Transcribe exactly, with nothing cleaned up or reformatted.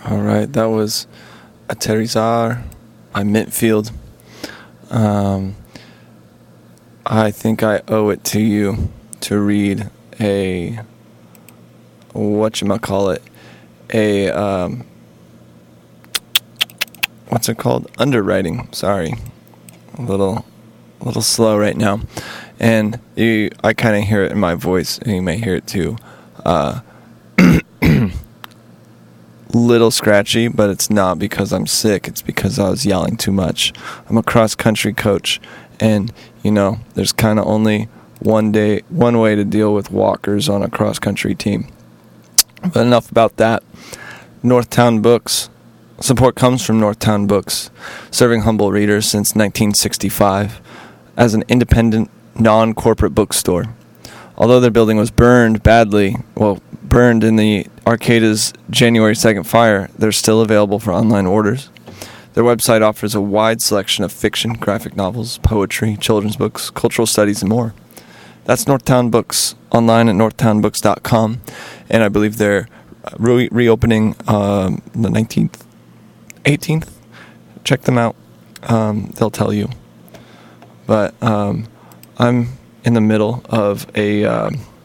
All right, that was Aterrizar by Mintfield. Um, I think I owe it to you to read a, whatchamacallit, a, um, what's it called? Underwriting, sorry. A little, a little slow right now. And you, I kind of hear it in my voice, and you may hear it too. Uh, little scratchy, but it's not because I'm sick. It's because I was yelling too much. I'm a cross-country coach, and, you know, there's kind of only one day, one way to deal with walkers on a cross-country team. But enough about that. Northtown Books. Support comes from Northtown Books, serving humble readers since nineteen sixty-five as an independent, non-corporate bookstore. Although their building was burned badly, well, burned in the Arcada's January second fire, they're still available for online orders. Their website offers a wide selection of fiction, graphic novels, poetry, children's books, cultural studies, and more. That's Northtown Books, online at northtown books dot com, and I believe they're re- reopening um, the nineteenth, eighteenth. Check them out. Um, they'll tell you. But um, I'm in the middle of a... Um,